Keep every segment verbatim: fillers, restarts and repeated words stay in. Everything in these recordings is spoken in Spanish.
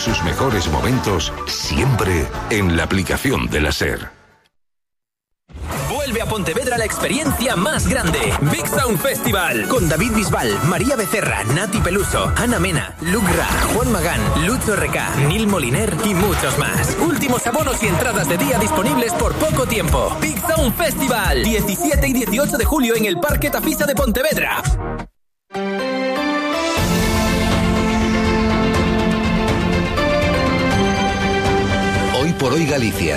sus mejores momentos siempre en la aplicación de la SER. Vuelve a Pontevedra la experiencia más grande. Big Sound Festival. Con David Bisbal, María Becerra, Nati Peluso, Ana Mena, Luke Ra, Juan Magán, Lucho R K, Nil Moliner y muchos más. Últimos abonos y entradas de día disponibles por poco tiempo. Big Sound Festival. diecisiete y dieciocho de julio en el Parque Tafisa de Pontevedra. Hoy por hoy Galicia.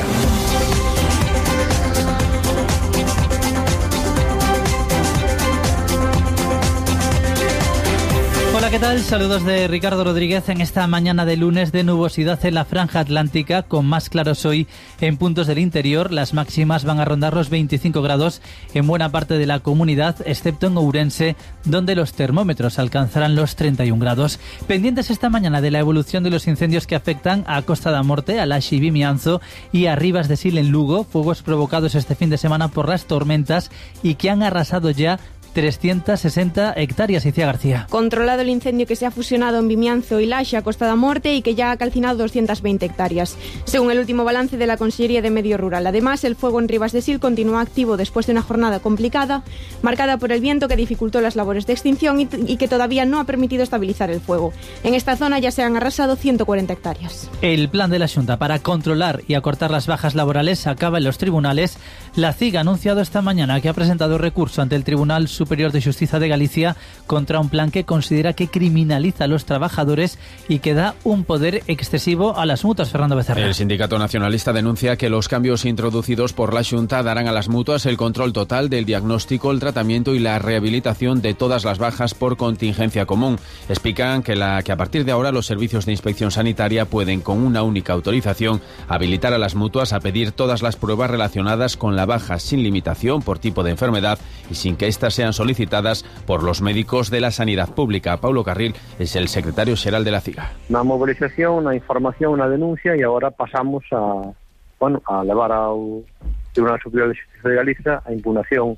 Hola, ¿qué tal? Saludos de Ricardo Rodríguez en esta mañana de lunes de nubosidad en la franja atlántica, con más claros hoy en puntos del interior. Las máximas van a rondar los veinticinco grados en buena parte de la comunidad, excepto en Ourense, donde los termómetros alcanzarán los treinta y un grados. Pendientes esta mañana de la evolución de los incendios que afectan a Costa da Morte, a Laxe y Vimianzo y a Rivas de Sil en Lugo, fuegos provocados este fin de semana por las tormentas y que han arrasado ya trescientas sesenta hectáreas, Icía García. Controlado el incendio que se ha fusionado en Vimianzo y Laxe a Costa da Morte y que ya ha calcinado doscientas veinte hectáreas, según el último balance de la Consellería de Medio Rural. Además, el fuego en Rivas de Sil continúa activo después de una jornada complicada, marcada por el viento que dificultó las labores de extinción y, y que todavía no ha permitido estabilizar el fuego. En esta zona ya se han arrasado ciento cuarenta hectáreas. El plan de la Xunta para controlar y acortar las bajas laborales acaba en los tribunales. La C I G ha anunciado esta mañana que ha presentado recurso ante el Tribunal Superior de Justicia de Galicia contra un plan que considera que criminaliza a los trabajadores y que da un poder excesivo a las mutuas. Fernando Becerra. El Sindicato Nacionalista denuncia que los cambios introducidos por la Xunta darán a las mutuas el control total del diagnóstico, el tratamiento y la rehabilitación de todas las bajas por contingencia común. Explican que, la, que a partir de ahora los servicios de inspección sanitaria pueden, con una única autorización, habilitar a las mutuas a pedir todas las pruebas relacionadas con la baja sin limitación por tipo de enfermedad y sin que éstas sean solicitadas por los médicos de la sanidad pública. Paulo Carril es el secretario xeral de la C I G A. Na movilización, na información, na denuncia, e agora pasamos a, bueno, a levar ao Tribunal Superior de Justicia de Galicia a impugnación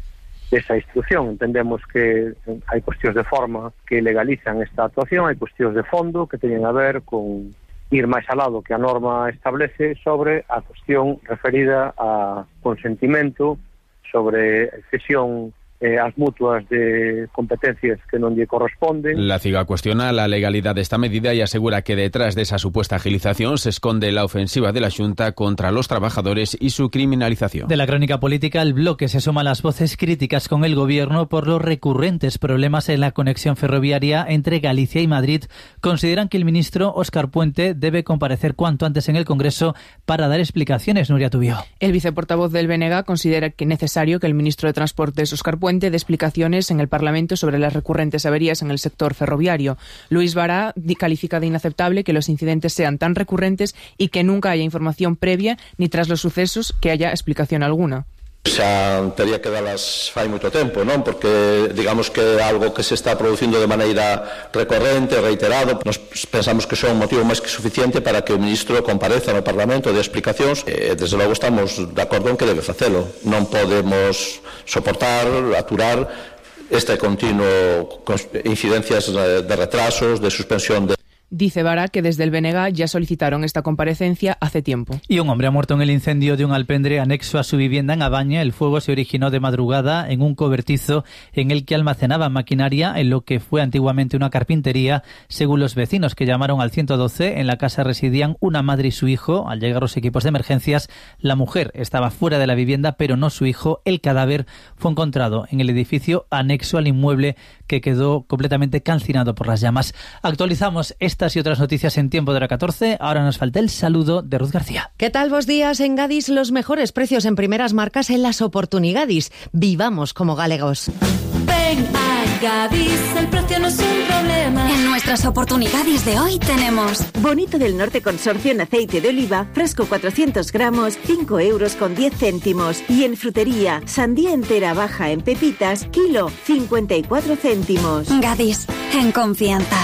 desa instrucción. Entendemos que hai cuestións de forma que legalizan esta actuación, hai cuestións de fondo que teñen a ver con ir máis alado que a norma establece sobre a cuestión referida a consentimento sobre cesión Eh, as mutuas de competencias que non lle corresponden. La C I G A cuestiona la legalidad de esta medida y asegura que detrás de esa supuesta agilización se esconde la ofensiva de la Xunta contra los trabajadores y su criminalización. De la crónica política, el bloque se suma a las voces críticas con el gobierno por los recurrentes problemas en la conexión ferroviaria entre Galicia y Madrid. Consideran que el ministro Óscar Puente debe comparecer cuanto antes en el Congreso para dar explicaciones. Nuria Tubio. El viceportavoz del B N G considera que es necesario que el ministro de Transportes, Óscar Puente, de explicaciones en el Parlamento sobre las recurrentes averías en el sector ferroviario. Luis Bará califica de inaceptable que los incidentes sean tan recurrentes y que nunca haya información previa ni tras los sucesos que haya explicación alguna. Xa tería que dalas fai moito tempo, non? Porque digamos que é algo que se está producindo de maneira recorrente, reiterado. Nos pensamos que son un motivo máis que suficiente para que o ministro compareza no Parlamento de explicacións e desde logo estamos de acordo en que debe facelo. Non podemos soportar, aturar este continuo incidencias de retrasos, de suspensión de... Dice Vara que desde el B N G ya solicitaron esta comparecencia hace tiempo. Y un hombre ha muerto en el incendio de un alpendre anexo a su vivienda en Abaña. El fuego se originó de madrugada en un cobertizo en el que almacenaba maquinaria en lo que fue antiguamente una carpintería. Según los vecinos que llamaron al ciento doce, en la casa residían una madre y su hijo. Al llegar los equipos de emergencias, la mujer estaba fuera de la vivienda, pero no su hijo. El cadáver fue encontrado en el edificio anexo al inmueble, que quedó completamente calcinado por las llamas. Actualizamos esta Estas y otras noticias en Tiempo de Hora catorce. Ahora nos falta el saludo de Ruth García. ¿Qué tal vos días? En Gadis los mejores precios en primeras marcas en las oportunidades. Vivamos como galegos. Ven a Gadis, el precio no es un problema. En nuestras oportunidades de hoy tenemos Bonito del Norte Consorcio en aceite de oliva, fresco cuatrocientos gramos, cinco euros con diez céntimos. Y en frutería, sandía entera baja en pepitas, kilo, cincuenta y cuatro céntimos. Gadis, en confianza.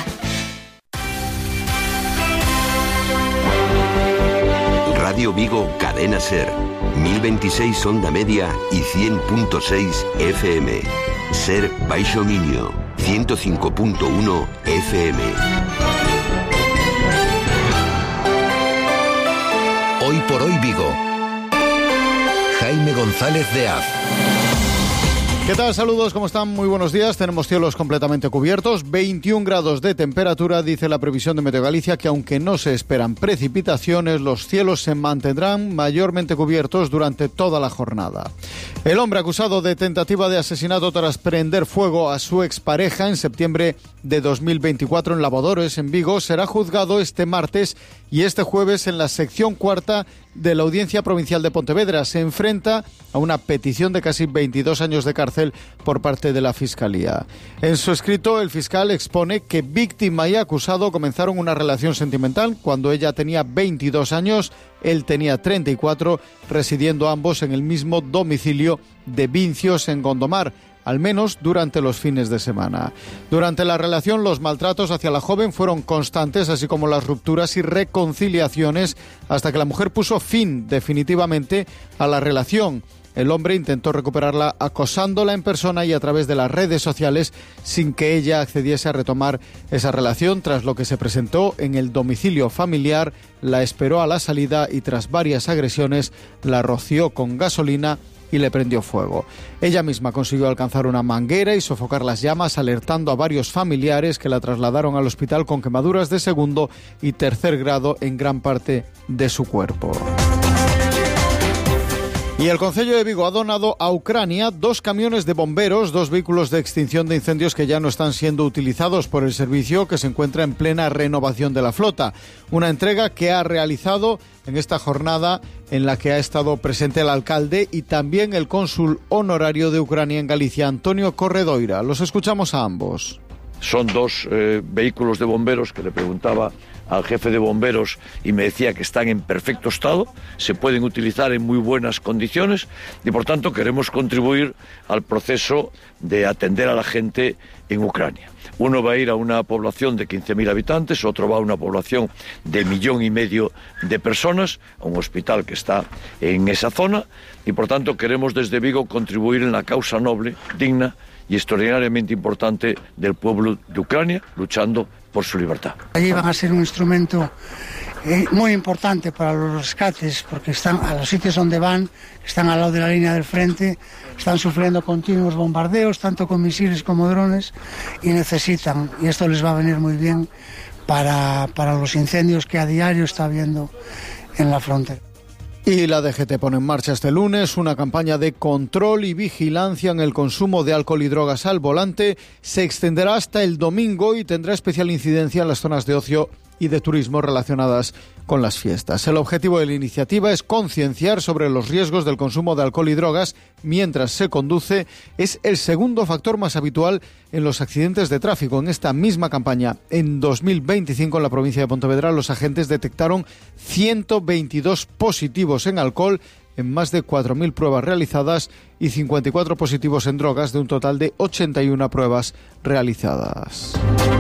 Radio Vigo, Cadena Ser, mil veintiséis onda media y cien punto seis F M. Ser Baixo Miño, ciento cinco punto uno F M. Vigo. Jaime González de Az. ¿Qué tal? Saludos, ¿cómo están? Muy buenos días. Tenemos cielos completamente cubiertos, veintiún grados de temperatura, dice la previsión de Meteo Galicia, que aunque no se esperan precipitaciones, los cielos se mantendrán mayormente cubiertos durante toda la jornada. El hombre acusado de tentativa de asesinato tras prender fuego a su expareja en septiembre de dos mil veinticuatro en Lavadores, en Vigo, será juzgado este martes y este jueves en la sección cuarta de la Audiencia Provincial de Pontevedra. Se enfrenta a una petición de casi veintidós años de cárcel por parte de la Fiscalía. En su escrito, el fiscal expone que víctima y acusado comenzaron una relación sentimental cuando ella tenía veintidós años, él tenía treinta y cuatro, residiendo ambos en el mismo domicilio de Vincios, en Gondomar, al menos durante los fines de semana. Durante la relación, los maltratos hacia la joven fueron constantes, así como las rupturas y reconciliaciones, hasta que la mujer puso fin definitivamente a la relación. El hombre intentó recuperarla acosándola en persona y a través de las redes sociales sin que ella accediese a retomar esa relación, tras lo que se presentó en el domicilio familiar, la esperó a la salida y tras varias agresiones la roció con gasolina y le prendió fuego. Ella misma consiguió alcanzar una manguera y sofocar las llamas, alertando a varios familiares que la trasladaron al hospital con quemaduras de segundo y tercer grado en gran parte de su cuerpo. Y el Concello de Vigo ha donado a Ucrania dos camiones de bomberos, dos vehículos de extinción de incendios que ya no están siendo utilizados por el servicio, que se encuentra en plena renovación de la flota. Una entrega que ha realizado en esta jornada en la que ha estado presente el alcalde y también el cónsul honorario de Ucrania en Galicia, Antonio Corredoira. Los escuchamos a ambos. Son dos eh, vehículos de bomberos que le preguntaba al jefe de bomberos y me decía que están en perfecto estado, se pueden utilizar en muy buenas condiciones y por tanto queremos contribuir al proceso de atender a la gente en Ucrania. Uno va a ir a una población de quince mil habitantes, otro va a una población de millón y medio de personas, a un hospital que está en esa zona y por tanto queremos desde Vigo contribuir en la causa noble, digna y extraordinariamente importante del pueblo de Ucrania, luchando por su libertad. Allí van a ser un instrumento eh, muy importante para los rescates, porque están a los sitios donde van, están al lado de la línea del frente, están sufriendo continuos bombardeos, tanto con misiles como drones, y necesitan, y esto les va a venir muy bien para, para los incendios que a diario está habiendo en la frontera. Y la D G T pone en marcha este lunes una campaña de control y vigilancia en el consumo de alcohol y drogas al volante. Se extenderá hasta el domingo y tendrá especial incidencia en las zonas de ocio y de turismo relacionadas con las fiestas. El objetivo de la iniciativa es concienciar sobre los riesgos del consumo de alcohol y drogas mientras se conduce. Es el segundo factor más habitual en los accidentes de tráfico. En esta misma campaña, en dos mil veinticinco, en la provincia de Pontevedra, los agentes detectaron ciento veintidós positivos en alcohol en más de cuatro mil pruebas realizadas y cincuenta y cuatro positivos en drogas, de un total de ochenta y una pruebas realizadas.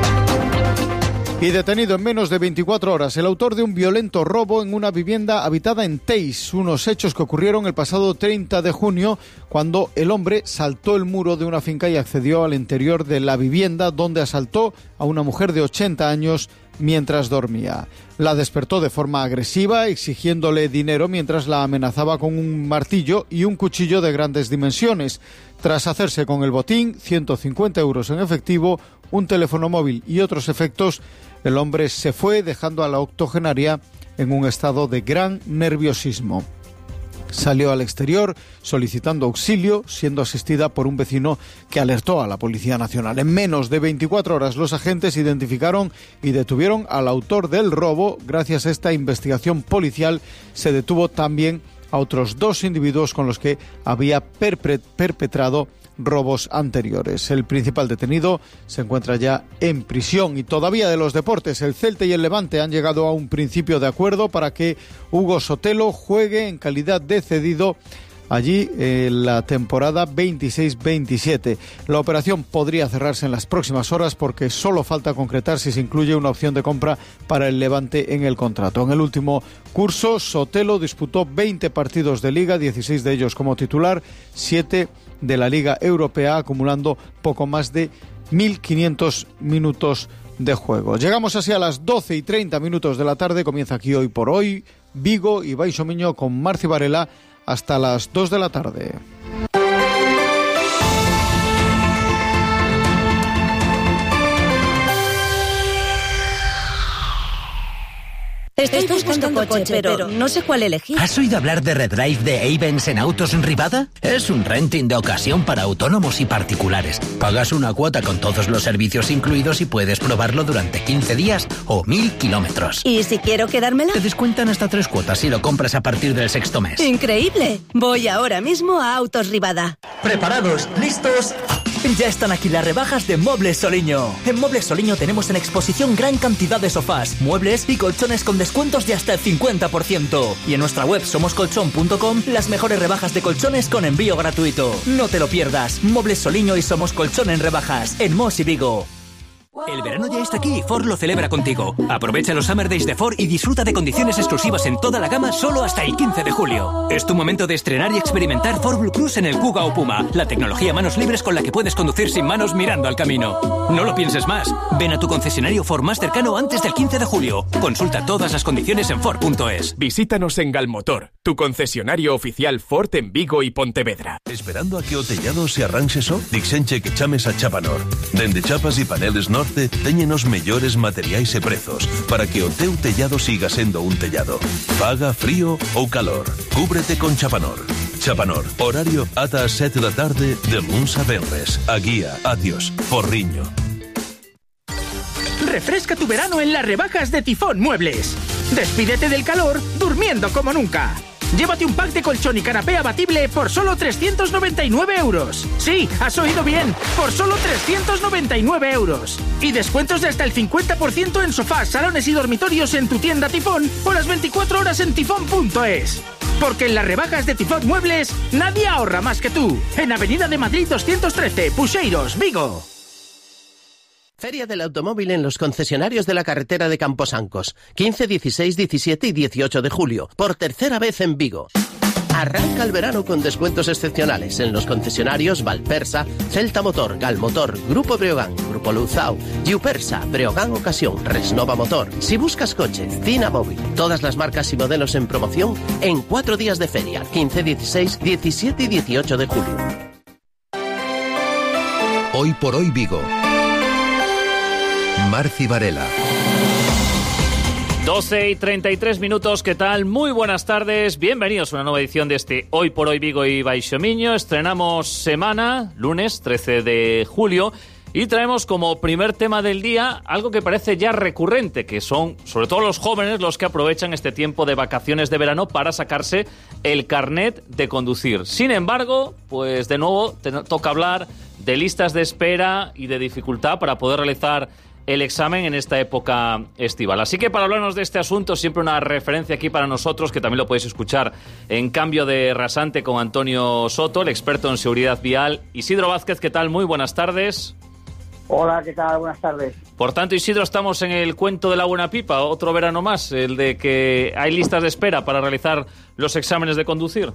Y detenido en menos de veinticuatro horas el autor de un violento robo en una vivienda habitada en Teis, unos hechos que ocurrieron el pasado treinta de junio, cuando el hombre saltó el muro de una finca y accedió al interior de la vivienda, donde asaltó a una mujer de ochenta años mientras dormía. La despertó de forma agresiva, exigiéndole dinero mientras la amenazaba con un martillo y un cuchillo de grandes dimensiones. Tras hacerse con el botín, ciento cincuenta euros en efectivo, un teléfono móvil y otros efectos, el hombre se fue, dejando a la octogenaria en un estado de gran nerviosismo. Salió al exterior solicitando auxilio, siendo asistida por un vecino que alertó a la Policía Nacional. En menos de veinticuatro horas los agentes identificaron y detuvieron al autor del robo. Gracias a esta investigación policial se detuvo también a otros dos individuos con los que había perpre- perpetrado robos anteriores. El principal detenido se encuentra ya en prisión. Y todavía de los deportes, el Celta y el Levante han llegado a un principio de acuerdo para que Hugo Sotelo juegue en calidad de cedido allí en la temporada veintiséis veintisiete. La operación podría cerrarse en las próximas horas porque solo falta concretar si se incluye una opción de compra para el Levante en el contrato. En el último curso, Sotelo disputó veinte partidos de Liga, dieciséis de ellos como titular, siete de la Liga Europea, acumulando poco más de mil quinientos minutos de juego. Llegamos así a las doce y treinta minutos de la tarde. Comienza aquí Hoy por Hoy. Vigo y Baixo Miño con Marci Varela hasta las dos de la tarde. Estoy buscando coche, coche pero, pero no sé cuál elegir. ¿Has oído hablar de Redrive de Avens en Autos en Rivada? Es un renting de ocasión para autónomos y particulares. Pagas una cuota con todos los servicios incluidos y puedes probarlo durante quince días o mil kilómetros. ¿Y si quiero quedármela? Te descuentan hasta tres cuotas si lo compras a partir del sexto mes. ¡Increíble! Voy ahora mismo a Autos Rivada. ¿Preparados? ¿Listos? Ya están aquí las rebajas de Muebles Soliño. En Muebles Soliño tenemos en exposición gran cantidad de sofás, muebles y colchones con descuentos de hasta el cincuenta por ciento. Y en nuestra web somos colchón punto com las mejores rebajas de colchones con envío gratuito. No te lo pierdas. Muebles Soliño y Somos Colchón en rebajas en Mos y Vigo. El verano ya está aquí y Ford lo celebra contigo. Aprovecha los Summer Days de Ford y disfruta de condiciones exclusivas en toda la gama solo hasta el quince de julio. Es tu momento de estrenar y experimentar Ford Blue Cruise en el Kuga o Puma, la tecnología manos libres con la que puedes conducir sin manos mirando al camino. No lo pienses más. Ven a tu concesionario Ford más cercano antes del quince de julio. Consulta todas las condiciones en Ford punto es. Visítanos en Galmotor, tu concesionario oficial Ford en Vigo y Pontevedra. Esperando a que o tellado se arranxe só? Dixenche que chames a Chapanor. Dende chapas e paneles Norte teñen os mellores materiais e prezos para que o teu tellado siga sendo un tellado. Faga frío ou calor. Cúbrete con Chapanor. Chapanor, horario ata as sete da tarde de luns a venres. A guía, adiós, Porriño. Refresca tu verano en las rebajas de Tifón Muebles. Despídete del calor durmiendo como nunca. Llévate un pack de colchón y canapé abatible por solo trescientos noventa y nueve euros. Sí, has oído bien, por solo trescientos noventa y nueve euros. Y descuentos de hasta el cincuenta por ciento en sofás, salones y dormitorios en tu tienda Tifón o las veinticuatro horas en tifón punto es. Porque en las rebajas de Tifón Muebles nadie ahorra más que tú. En Avenida de Madrid doscientos trece, Puxeiros, Vigo. Feria del Automóvil en los concesionarios de la carretera de Camposancos. quince, dieciséis, diecisiete y dieciocho de julio. Por tercera vez en Vigo. Arranca el verano con descuentos excepcionales en los concesionarios Valpersa, Celta Motor, Galmotor, Grupo Breogán, Grupo Luzao, Giupersa, Breogán Ocasión, Resnova Motor. Si buscas coche, Cina Móvil. Todas las marcas y modelos en promoción en cuatro días de feria. quince, dieciséis, diecisiete y dieciocho de julio. Hoy por hoy Vigo. Marci Varela. doce y treinta y tres minutos, ¿qué tal? Muy buenas tardes, bienvenidos a una nueva edición de este Hoy por Hoy Vigo y Baixo Miño. Estrenamos semana, lunes trece de julio, y traemos como primer tema del día algo que parece ya recurrente, que son sobre todo los jóvenes los que aprovechan este tiempo de vacaciones de verano para sacarse el carnet de conducir. Sin embargo, pues de nuevo te toca hablar de listas de espera y de dificultad para poder realizar el examen en esta época estival. Así que para hablarnos de este asunto, siempre una referencia aquí para nosotros, que también lo podéis escuchar en Cambio de Rasante con Antonio Soto, el experto en seguridad vial. Isidro Vázquez, ¿qué tal? Muy buenas tardes. Hola, ¿qué tal? Buenas tardes. Por tanto, Isidro, estamos en el cuento de la buena pipa, otro verano más, el de que hay listas de espera para realizar los exámenes de conducir.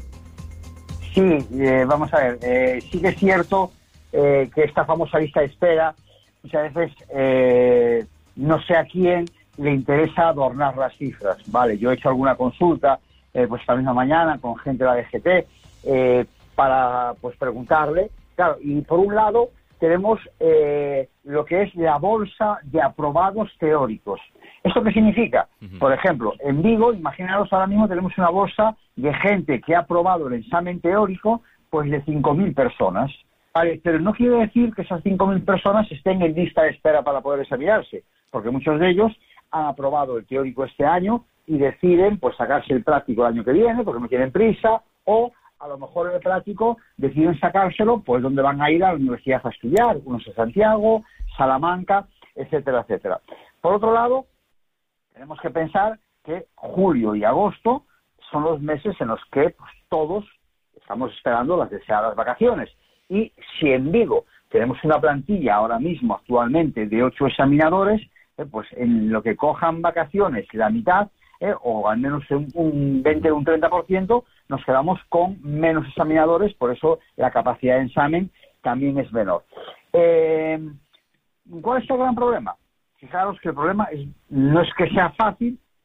Sí, eh, vamos a ver, eh, sí que es cierto eh, que esta famosa lista de espera muchas veces eh, no sé a quién le interesa adornar las cifras, ¿vale? Yo he hecho alguna consulta eh, pues esta misma mañana con gente de la D G T eh, para pues preguntarle, claro, y por un lado tenemos eh, lo que es la bolsa de aprobados teóricos. ¿Esto qué significa? Uh-huh. Por ejemplo, en Vigo, imaginaros, ahora mismo tenemos una bolsa de gente que ha aprobado el examen teórico pues de cinco mil personas. Vale, pero no quiere decir que esas cinco mil personas estén en lista de espera para poder examinarse, porque muchos de ellos han aprobado el teórico este año y deciden pues sacarse el práctico el año que viene porque no tienen prisa, o a lo mejor en el práctico deciden sacárselo pues donde van a ir a la universidad a estudiar, unos a Santiago, Salamanca, etcétera, etcétera. Por otro lado, tenemos que pensar que julio y agosto son los meses en los que pues, todos estamos esperando las deseadas vacaciones. Y si en Vigo tenemos una plantilla ahora mismo actualmente de ocho examinadores, eh, pues en lo que cojan vacaciones la mitad, eh, o al menos un, un veinte o un treinta por ciento, nos quedamos con menos examinadores, por eso la capacidad de examen también es menor. Eh, ¿Cuál es el gran problema? Fijaros que el problema es, no es que sea fácil,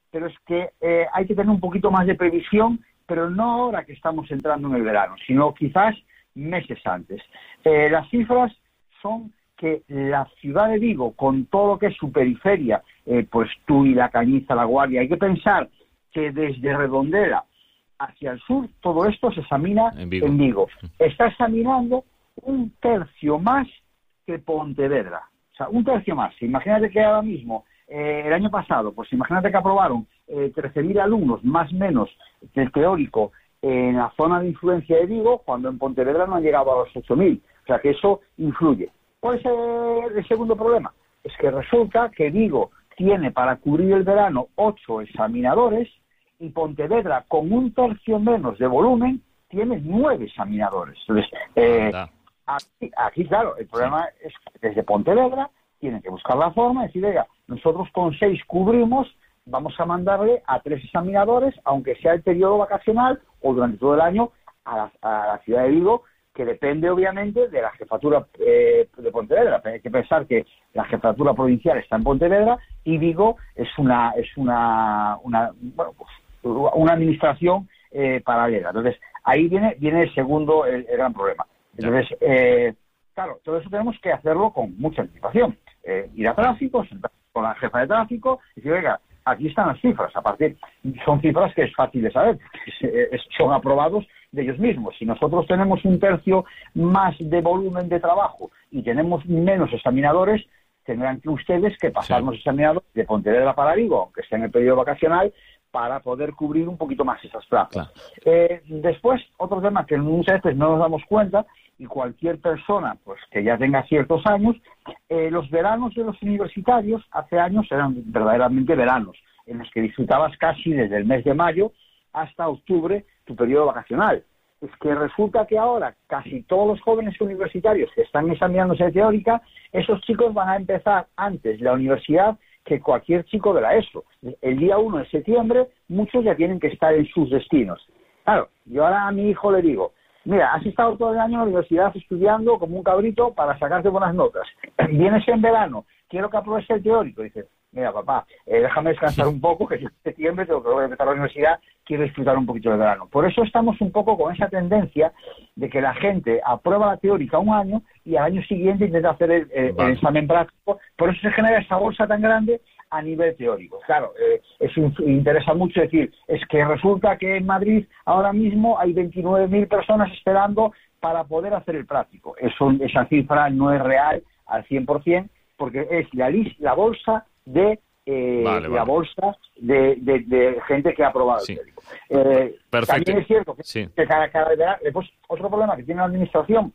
pero es que eh, hay que tener un poquito más de previsión, pero no ahora que estamos entrando en el verano, sino quizás meses antes. Eh, las cifras son que la ciudad de Vigo, con todo lo que es su periferia, eh, pues Tui, La Cañiza, La Guardia, hay que pensar que desde Redondela hacia el sur, todo esto se examina en Vigo. En Vigo. Está examinando un tercio más que Pontevedra. O sea, un tercio más. Imagínate que ahora mismo, eh, el año pasado, pues imagínate que aprobaron eh, trece mil alumnos, más o menos, del teórico, en la zona de influencia de Vigo, cuando en Pontevedra no han llegado a los ocho mil. O sea, que eso influye. ¿Cuál es el, el segundo problema? Es que resulta que Vigo tiene para cubrir el verano ocho examinadores y Pontevedra, con un tercio menos de volumen, tiene nueve examinadores. Entonces, eh, aquí, aquí, claro, el problema sí. es que desde Pontevedra tienen que buscar la forma de decir, oiga, nosotros con seis cubrimos, vamos a mandarle a tres examinadores, aunque sea el periodo vacacional o durante todo el año, a la, a la ciudad de Vigo, que depende obviamente de la jefatura eh, de Pontevedra. Hay que pensar que la jefatura provincial está en Pontevedra y Vigo es una es una una bueno pues, una administración eh, paralela. Entonces ahí viene viene el segundo el, el gran problema. Entonces eh, claro, todo eso tenemos que hacerlo con mucha anticipación. Eh, ir a tráfico, sentar con la jefa de tráfico y decir, oiga, aquí están las cifras. Aparte, son cifras que es fácil de saber, es, es, son aprobados de ellos mismos. Si nosotros tenemos un tercio más de volumen de trabajo y tenemos menos examinadores, tendrán que ustedes que pasarnos sí. examinadores de Pontevedra para Vigo, aunque esté en el periodo vacacional, para poder cubrir un poquito más esas plazas. Claro. Eh, después, otro tema que muchas veces no nos damos cuenta, y cualquier persona pues que ya tenga ciertos años, eh, los veranos de los universitarios hace años eran verdaderamente veranos, en los que disfrutabas casi desde el mes de mayo hasta octubre tu periodo vacacional. Es que resulta que ahora casi todos los jóvenes universitarios que están examinándose de teórica, esos chicos van a empezar antes de la universidad que cualquier chico de la ESO. El día uno de septiembre muchos ya tienen que estar en sus destinos. Claro, yo ahora a mi hijo le digo, mira, has estado todo el año en la universidad estudiando como un cabrito para sacarte buenas notas. Vienes en verano, quiero que apruebes el teórico. Dices, mira, papá, eh, déjame descansar un poco, que en septiembre tengo que empezar a la universidad, quiero disfrutar un poquito del verano. Por eso estamos un poco con esa tendencia de que la gente aprueba la teórica un año y al año siguiente intenta hacer el, el, vale. el examen práctico. Por eso se genera esa bolsa tan grande a nivel teórico. Claro, eh, eso interesa mucho decir, es que resulta que en Madrid ahora mismo hay veintinueve mil personas esperando para poder hacer el práctico. Eso, esa cifra no es real al cien por ciento, porque es la, la bolsa de eh, vale, la vale. bolsa de, de, de gente que ha aprobado sí. el teórico. Eh, también es cierto que, sí. que cada, cada después otro problema que tiene la administración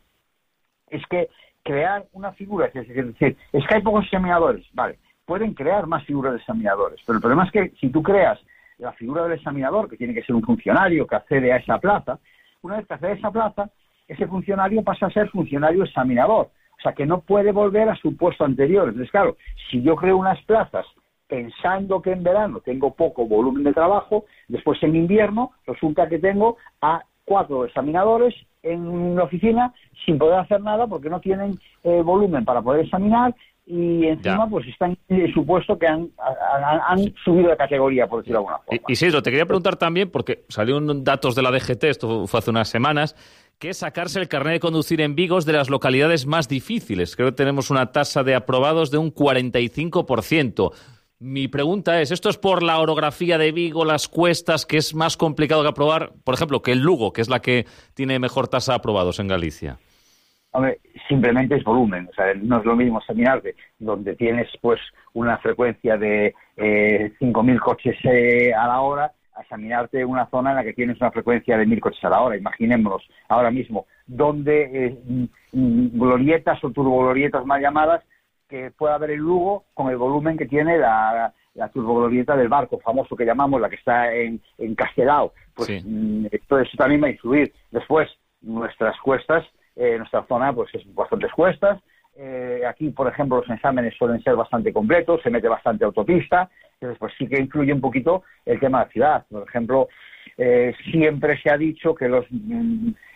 es que crear una figura, es decir, es que hay pocos examinadores, vale, pueden crear más figuras de examinadores, pero el problema es que si tú creas la figura del examinador, que tiene que ser un funcionario que accede a esa plaza, una vez que accede a esa plaza, ese funcionario pasa a ser funcionario examinador, o sea que no puede volver a su puesto anterior. Entonces, claro, si yo creo unas plazas pensando que en verano tengo poco volumen de trabajo, después en invierno resulta que tengo a cuatro examinadores en una oficina sin poder hacer nada porque no tienen eh, volumen para poder examinar y encima ya. pues están en el supuesto que han, han, han subido de categoría, por decirlo de alguna forma. Y Isidro, te quería preguntar también, porque salieron datos de la D G T, esto fue hace unas semanas, que es sacarse el carnet de conducir en Vigo es de las localidades más difíciles. Creo que tenemos una tasa de aprobados de un cuarenta y cinco por ciento. Mi pregunta es, ¿esto es por la orografía de Vigo, las cuestas, que es más complicado que aprobar, por ejemplo, que el Lugo, que es la que tiene mejor tasa de aprobados en Galicia? Hombre, simplemente es volumen, o sea, no es lo mismo examinarte donde tienes pues una frecuencia de eh, cinco mil coches eh, a la hora, a examinarte una zona en la que tienes una frecuencia de mil coches a la hora. Imaginémonos ahora mismo donde eh, glorietas o turboglorietas mal llamadas que pueda haber en Lugo con el volumen que tiene la, la turboglorieta del Barco, famoso que llamamos, la que está en, en Castelao. Pues sí. Esto eso también va a influir. Después, nuestras cuestas, Eh, nuestra zona pues es bastantes cuestas, eh, aquí por ejemplo los exámenes suelen ser bastante completos, se mete bastante autopista, entonces pues sí que influye un poquito el tema de la ciudad. Por ejemplo, eh, siempre se ha dicho que los mm,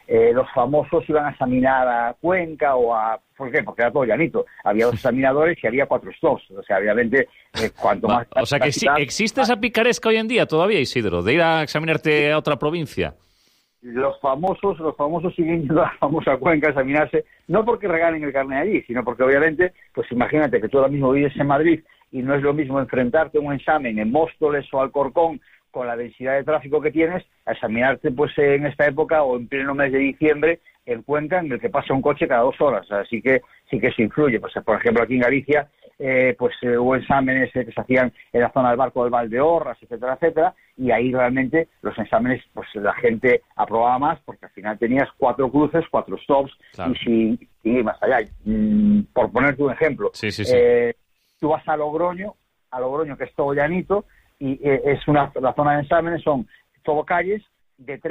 eh, los famosos iban a examinar a Cuenca o a... ¿Por qué? Porque era todo llanito. Había dos examinadores y había cuatro stops. O sea, obviamente, eh, cuanto más... O sea, que sí, ¿existe esa picaresca hoy en día todavía, Isidro, de ir a examinarte a otra provincia? Los famosos, los famosos siguen yendo a la famosa Cuenca a examinarse, no porque regalen el carnet allí, sino porque obviamente, pues imagínate que tú ahora mismo vives en Madrid y no es lo mismo enfrentarte a un examen en Móstoles o Alcorcón con la densidad de tráfico que tienes, a examinarte pues en esta época o en pleno mes de diciembre en Cuenca, en el que pasa un coche cada dos horas. Así que sí que eso influye. Pues, por ejemplo, aquí en Galicia, eh, pues eh, hubo exámenes eh, que se hacían en la zona del Barco del Valdeorras, etcétera, etcétera, y ahí realmente los exámenes, pues la gente aprobaba más, porque al final tenías cuatro cruces, cuatro stops, claro. y sin ir más allá. Mm, por ponerte un ejemplo, sí, sí, sí. Eh, tú vas a Logroño, a Logroño, que es todo llanito, y eh, es una la zona de exámenes son todo calles de tres